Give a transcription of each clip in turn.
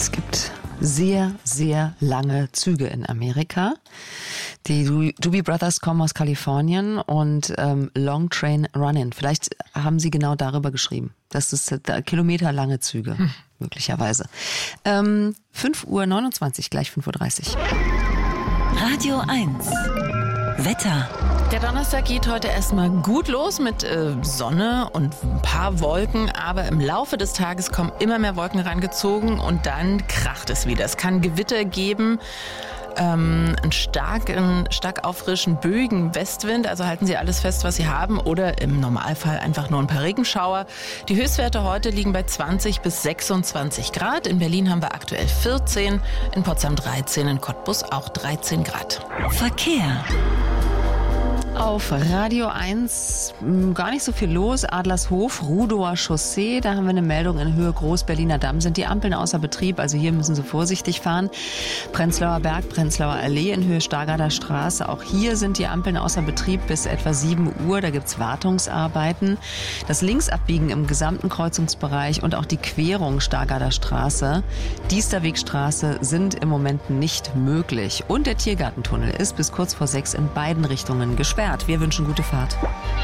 Es gibt sehr, sehr lange Züge in Amerika. Die Doobie Brothers kommen aus Kalifornien und Long Train Running. Vielleicht haben sie genau darüber geschrieben. Das ist kilometerlange Züge, möglicherweise. 5:29 Uhr, gleich 5:30 Uhr. Radio 1. Wetter. Der Donnerstag geht heute erstmal gut los mit Sonne und ein paar Wolken, aber im Laufe des Tages kommen immer mehr Wolken rangezogen und dann kracht es wieder. Es kann Gewitter geben, einen stark auffrischenden, böigen Westwind, also halten Sie alles fest, was Sie haben, oder im Normalfall einfach nur ein paar Regenschauer. Die Höchstwerte heute liegen bei 20 bis 26 Grad. In Berlin haben wir aktuell 14, in Potsdam 13, in Cottbus auch 13 Grad. Verkehr. Auf Radio 1 gar nicht so viel los. Adlershof, Rudower Chaussee, da haben wir eine Meldung in Höhe Groß-Berliner Damm. Sind die Ampeln außer Betrieb, also hier müssen Sie vorsichtig fahren. Prenzlauer Berg, Prenzlauer Allee in Höhe Stargarder Straße. Auch hier sind die Ampeln außer Betrieb bis etwa 7 Uhr. Da gibt's Wartungsarbeiten. Das Linksabbiegen im gesamten Kreuzungsbereich und auch die Querung Stargarder Straße, Diesterwegstraße sind im Moment nicht möglich. Und der Tiergartentunnel ist bis kurz vor 6 in beiden Richtungen gesperrt. Wir wünschen gute Fahrt.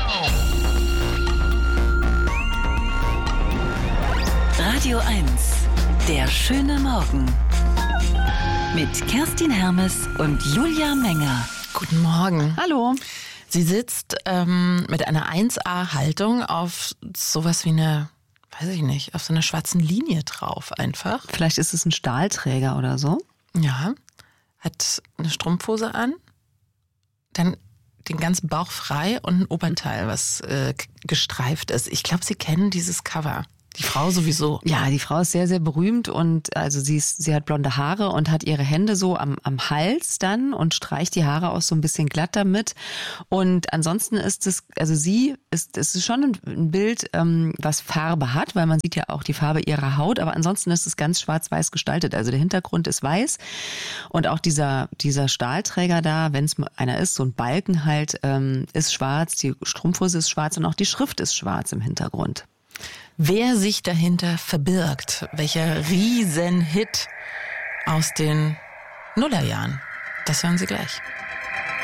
Radio 1. Der schöne Morgen. Mit Kerstin Hermes und Julia Menger. Guten Morgen. Hallo. Sie sitzt mit einer 1A-Haltung auf sowas wie eine, weiß ich nicht, auf so einer schwarzen Linie drauf einfach. Vielleicht ist es ein Stahlträger oder so. Ja, hat eine Strumpfhose an, dann den ganzen Bauch frei und ein Oberteil, was gestreift ist. Ich glaube, Sie kennen dieses Cover. Die Frau sowieso. Ja, die Frau ist sehr, sehr berühmt und also sie hat blonde Haare und hat ihre Hände so am Hals dann und streicht die Haare auch so ein bisschen glatt damit. Und ansonsten ist es, also es ist schon ein Bild, was Farbe hat, weil man sieht ja auch die Farbe ihrer Haut, aber ansonsten ist es ganz schwarz-weiß gestaltet. Also der Hintergrund ist weiß und auch dieser Stahlträger da, wenn es einer ist, so ein Balken halt, ist schwarz, die Strumpfhose ist schwarz und auch die Schrift ist schwarz im Hintergrund. Wer sich dahinter verbirgt, welcher Riesenhit aus den Nullerjahren, das hören Sie gleich.